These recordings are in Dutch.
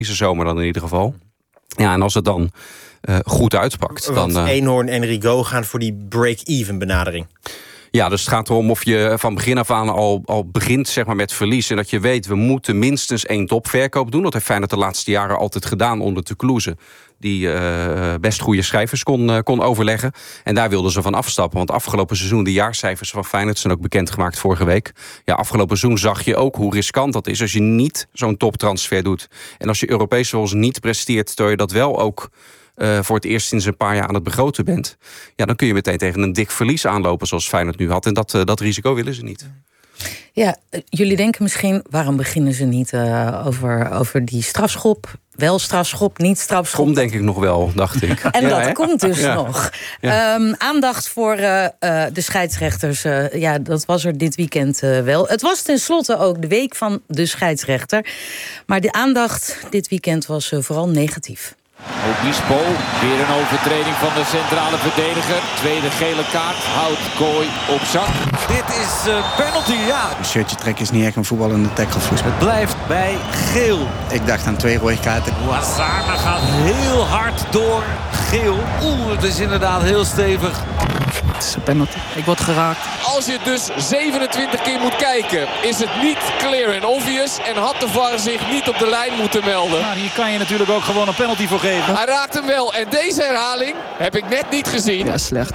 deze zomer dan in ieder geval. Ja, en als het dan goed uitpakt. Want dan Eenhoorn en Rigaud gaan voor die break-even benadering. Ja, dus het gaat erom of je van begin af aan al begint zeg maar, met verlies. En dat je weet, we moeten minstens 1 topverkoop doen. Dat heeft Feyenoord de laatste jaren altijd gedaan onder de Kloeze. Die best goede cijfers kon overleggen. En daar wilden ze van afstappen. Want afgelopen seizoen, de jaarcijfers van Feyenoord zijn ook bekendgemaakt vorige week. Ja, afgelopen seizoen zag je ook hoe riskant dat is als je niet zo'n toptransfer doet. En als je Europees zoals niet presteert, terwijl je dat wel ook voor het eerst sinds een paar jaar aan het begroten bent. Ja, dan kun je meteen tegen een dik verlies aanlopen zoals Feyenoord nu had. En dat risico willen ze niet. Ja, jullie denken misschien, waarom beginnen ze niet over die strafschop? Wel strafschop, niet strafschop. Komt denk ik nog wel, dacht ik. En dat komt dus Ja. nog. Ja. Aandacht voor de scheidsrechters. Dat was er dit weekend wel. Het was tenslotte ook de week van de scheidsrechter. Maar de aandacht dit weekend was vooral negatief. Obispo, weer een overtreding van de centrale verdediger. Tweede gele kaart, houdt Kooi op zak. Dit is penalty, ja. Een shirtje trekken is niet echt een voetballende tackle. Het blijft bij geel. Ik dacht aan 2 rode kaarten. Ouazzama gaat heel hard door geel. Het is inderdaad heel stevig. Het is een penalty. Ik word geraakt. Als je dus 27 keer moet kijken, is het niet clear and obvious. En had de VAR zich niet op de lijn moeten melden. Nou, hier kan je natuurlijk ook gewoon een penalty voor geven. Hij raakt hem wel. En deze herhaling heb ik net niet gezien. Ja, slecht.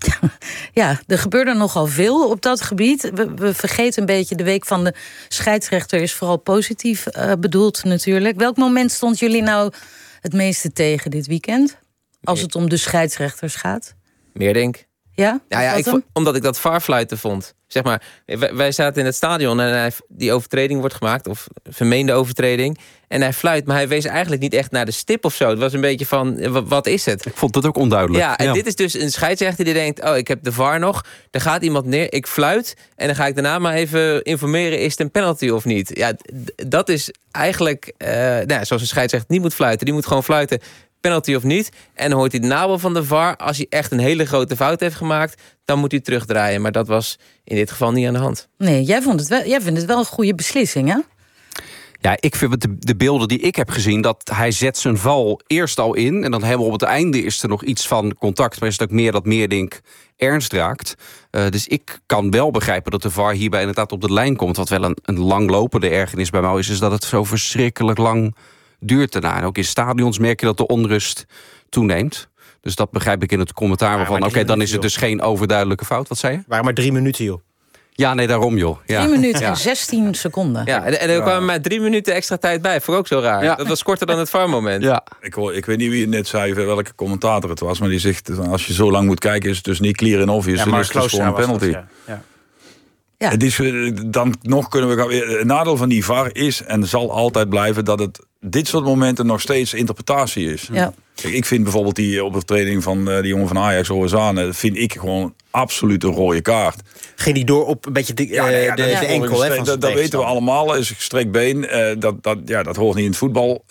Ja, er gebeurde nogal veel op dat gebied. We vergeten een beetje, de week van de scheidsrechter is vooral positief bedoeld natuurlijk. Welk moment stond jullie nou het meeste tegen dit weekend? Als het om de scheidsrechters gaat? Meerdink. Ja? Omdat ik dat VAR-fluiten vond. Zeg maar, wij zaten in het stadion en die overtreding wordt gemaakt, of vermeende overtreding. En hij fluit, maar hij wees eigenlijk niet echt naar de stip of zo. Het was een beetje van, wat is het? Ik vond het ook onduidelijk. Ja, en dit is dus een scheidsrechter die denkt, ik heb de VAR nog. Er gaat iemand neer, ik fluit. En dan ga ik daarna maar even informeren, is het een penalty of niet? Ja, dat is eigenlijk, zoals een scheidsrechter niet moet fluiten. Die moet gewoon fluiten, penalty of niet. En dan hoort hij de nabel van de VAR. Als hij echt een hele grote fout heeft gemaakt, dan moet hij terugdraaien. Maar dat was in dit geval niet aan de hand. Nee, jij vindt het wel een goede beslissing, hè? Ja, ik vind de beelden die ik heb gezien, dat hij zet zijn val eerst al in. En dan helemaal op het einde is er nog iets van contact. Maar is het ook meer dat Meerdink ernst raakt. Dus ik kan wel begrijpen dat de VAR hierbij inderdaad op de lijn komt. Wat wel een langlopende ergernis bij mij is dat het zo verschrikkelijk lang duurt daarna. En ook in stadions merk je dat de onrust toeneemt. Dus dat begrijp ik in het commentaar van, oké, dan is het dus geen overduidelijke fout. Wat zei je? Waren maar 3 minuten, joh. Ja, nee, daarom, joh. Ja. 3 minuten en 16 seconden. Ja, en er kwamen maar 3 minuten extra tijd bij. Vond ik ook zo raar. Ja. Dat was korter dan het VAR-moment. Ja. Ik weet niet wie het net zei, welke commentator het was, maar die zegt, als je zo lang moet kijken, is het dus niet clear en obvious. Ja, dus maar het is gewoon een penalty. Ja. Het is, dan nog kunnen we weer. Het nadeel van die VAR is en zal altijd blijven dat het dit soort momenten nog steeds interpretatie is. Ja. Kijk, ik vind bijvoorbeeld die overtreding van die jongen van Ajax, Ouazzama, vind ik gewoon absoluut een rode kaart. Ging die door op een beetje de enkel, hè? Dat weten we allemaal. Is een gestrekt been. Dat hoort niet in het voetbal.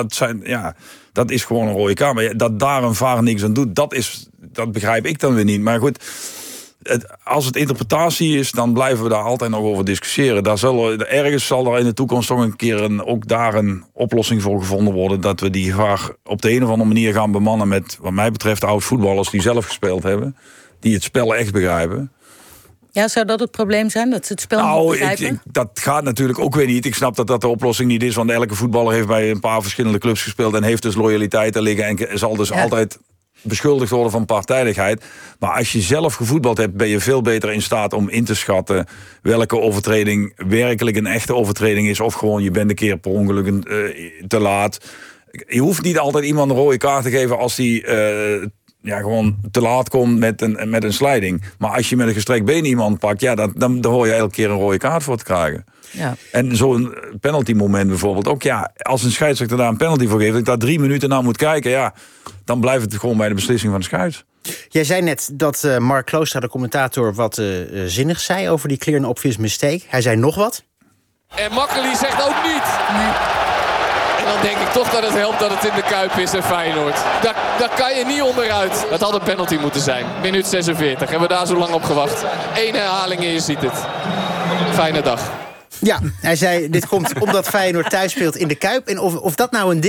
Dat is gewoon een rode kaart. Maar dat daar een VAR niks aan doet, dat begrijp ik dan weer niet. Maar goed, als het interpretatie is, dan blijven we daar altijd nog over discussiëren. Ergens zal er in de toekomst toch een keer ook daar een oplossing voor gevonden worden, dat we die VAR op de een of andere manier gaan bemannen met, wat mij betreft, oud-voetballers die zelf gespeeld hebben, die het spel echt begrijpen. Ja, zou dat het probleem zijn, dat ze het spel niet begrijpen? Dat gaat natuurlijk ook weer niet. Ik snap dat de oplossing niet is, want elke voetballer heeft bij een paar verschillende clubs gespeeld en heeft dus loyaliteiten liggen en zal dus altijd beschuldigd worden van partijdigheid. Maar als je zelf gevoetbald hebt, ben je veel beter in staat om in te schatten welke overtreding werkelijk een echte overtreding is, of gewoon je bent een keer per ongeluk te laat. Je hoeft niet altijd iemand een rode kaart te geven als die gewoon te laat komt met een slijding. Maar als je met een gestrekt been iemand pakt, dan hoor je elke keer een rode kaart voor te krijgen. Ja. En zo'n penalty moment bijvoorbeeld ook. Ja, als een scheidsrechter daar een penalty voor geeft, dat ik daar 3 minuten naar moet kijken, dan blijft het gewoon bij de beslissing van de scheids. Jij zei net dat Mark Kloostra, de commentator, wat zinnig zei over die clear and obvious mistake. Hij zei nog wat. En Makkeli zegt ook niet. Nee. En dan denk ik toch dat het helpt dat het in de Kuip is en Feyenoord. Daar kan je niet onderuit. Dat had een penalty moeten zijn. Minuut 46. Hebben we daar zo lang op gewacht. 1 herhaling en je ziet het. Fijne dag. Ja, hij zei, dit komt omdat Feyenoord thuis speelt in de Kuip. En of dat nou een ding